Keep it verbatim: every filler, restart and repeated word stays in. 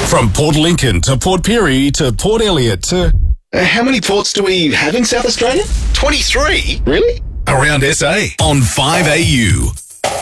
From Port Lincoln to Port Pirie to Port Elliot to... Uh, how many ports do we have in South Australia? twenty-three? Really? Around S A on five A U.